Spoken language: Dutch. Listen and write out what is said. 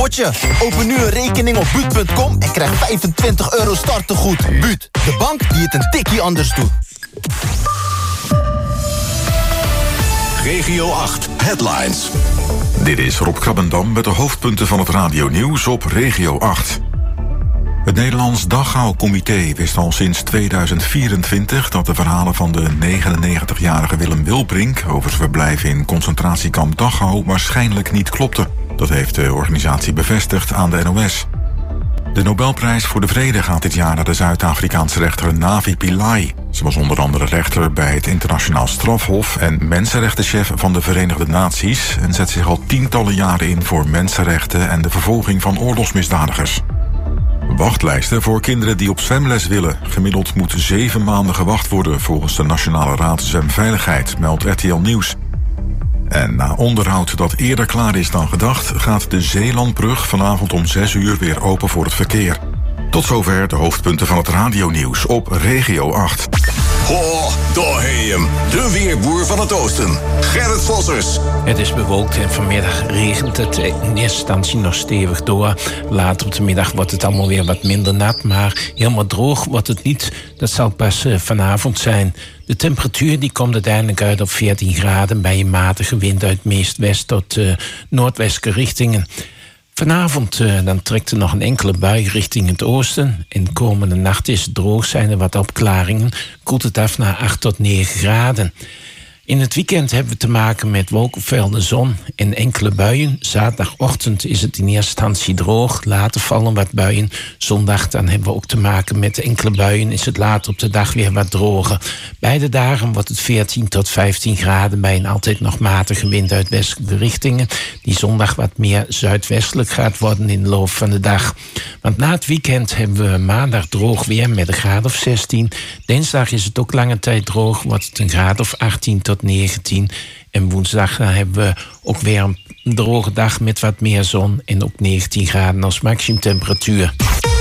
potje. Open nu een rekening op Buut.com en krijg €25 startegoed. Buut, de bank die het een tikkie anders doet. Regio 8 Headlines. Dit is Rob Krabbendam met de hoofdpunten van het radionieuws op Regio 8. Het Nederlands Dachau-comité wist al sinds 2024... dat de verhalen van de 99-jarige Willem Wilbrink... over zijn verblijf in concentratiekamp Dachau waarschijnlijk niet klopten. Dat heeft de organisatie bevestigd aan de NOS. De Nobelprijs voor de Vrede gaat dit jaar naar de Zuid-Afrikaanse rechter Navi Pillay. Ze was onder andere rechter bij het Internationaal Strafhof... en mensenrechtenchef van de Verenigde Naties... en zet zich al tientallen jaren in voor mensenrechten... en de vervolging van oorlogsmisdadigers. Wachtlijsten voor kinderen die op zwemles willen. Gemiddeld moet 7 maanden gewacht worden... volgens de Nationale Raad Zwemveiligheid, meldt RTL Nieuws. En na onderhoud dat eerder klaar is dan gedacht... gaat de Zeelandbrug vanavond om 6 uur weer open voor het verkeer. Tot zover de hoofdpunten van het radionieuws op Regio 8. Ho, daar heb je hem. De weerboer van het oosten. Gerrit Vossers. Het is bewolkt en vanmiddag regent het in eerste instantie nog stevig door. Later op de middag wordt het allemaal weer wat minder nat. Maar helemaal droog wordt het niet. Dat zal pas vanavond zijn. De temperatuur die komt uiteindelijk uit op 14 graden... bij een matige wind uit meest west tot noordwestelijke richtingen. Vanavond dan trekt er nog een enkele bui richting het oosten. In de komende nacht is het droog, zijn er wat opklaringen. Koelt het af naar 8 tot 9 graden. In het weekend hebben we te maken met wolkenvelden, zon en enkele buien. Zaterdagochtend is het in eerste instantie droog. Later vallen wat buien. Zondag dan hebben we ook te maken met enkele buien. Is het later op de dag weer wat droger. Beide dagen wordt het 14 tot 15 graden... bij een altijd nog matige wind uit westelijke richtingen... die zondag wat meer zuidwestelijk gaat worden in de loop van de dag. Want na het weekend hebben we maandag droog weer met een graad of 16. Dinsdag is het ook lange tijd droog, wordt het een graad of 18 tot 19. En woensdag hebben we ook weer een droge dag met wat meer zon... en ook 19 graden als maximumtemperatuur.